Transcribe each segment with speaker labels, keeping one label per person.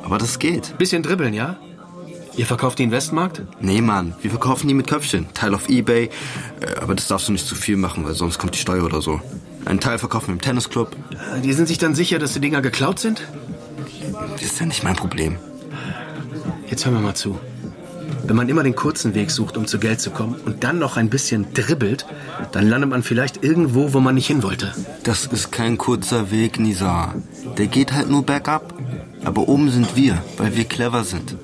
Speaker 1: aber das geht.
Speaker 2: Bisschen dribbeln, ja? Ihr verkauft die in Westmarkt?
Speaker 1: Nee, Mann, wir verkaufen die mit Köpfchen. Teil auf Ebay, aber das darfst du nicht zu viel machen, weil sonst kommt die Steuer oder so. Einen Teil verkaufen wir im Tennisclub.
Speaker 2: Die sind sich dann sicher, dass die Dinger geklaut sind?
Speaker 1: Das ist ja nicht mein Problem.
Speaker 2: Jetzt hören wir mal zu. Wenn man immer den kurzen Weg sucht, um zu Geld zu kommen und dann noch ein bisschen dribbelt, dann landet man vielleicht irgendwo, wo man nicht hin wollte.
Speaker 1: Das ist kein kurzer Weg, Nizar. Der geht halt nur bergab. Aber oben sind wir, weil wir clever sind.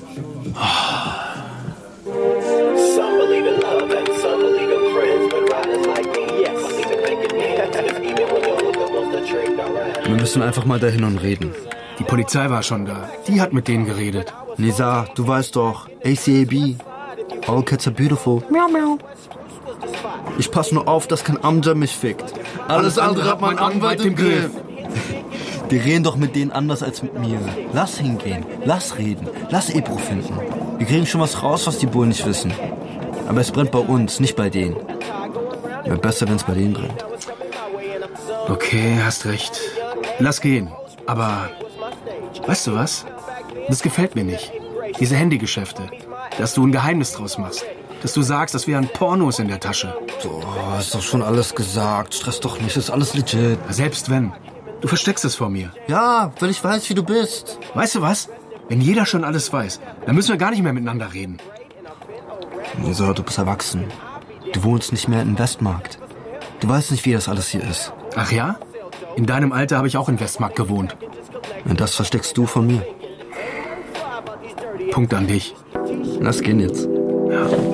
Speaker 1: Wir müssen einfach mal dahin und reden.
Speaker 2: Die Polizei war schon da. Die hat mit denen geredet.
Speaker 1: Nizar, du weißt doch, ACAB. All cats are beautiful. Miau, miau. Ich pass nur auf, dass kein Amja mich fickt. Alles andere hat mein Anwalt im Griff. Die reden doch mit denen anders als mit mir. Lass hingehen, lass reden, lass Ebro finden. Wir kriegen schon was raus, was die Bullen nicht wissen. Aber es brennt bei uns, nicht bei denen. Wäre besser, wenn es bei denen brennt.
Speaker 2: Okay, hast recht. Lass gehen. Aber, weißt du was? Das gefällt mir nicht. Diese Handygeschäfte. Dass du ein Geheimnis draus machst. Dass du sagst, dass wir an Pornos in der Tasche.
Speaker 1: So, ist doch schon alles gesagt. Stress doch nicht, ist alles legit.
Speaker 2: Selbst wenn. Du versteckst es vor mir.
Speaker 1: Ja, weil ich weiß, wie du bist.
Speaker 2: Weißt du was? Wenn jeder schon alles weiß, dann müssen wir gar nicht mehr miteinander reden.
Speaker 1: Nizar, du bist erwachsen. Du wohnst nicht mehr im Westmarkt. Du weißt nicht, wie das alles hier ist.
Speaker 2: Ach ja? In deinem Alter habe ich auch in Westmarkt gewohnt.
Speaker 1: Und das versteckst du von mir.
Speaker 2: Punkt an dich.
Speaker 1: Lass gehen jetzt.
Speaker 2: Ja.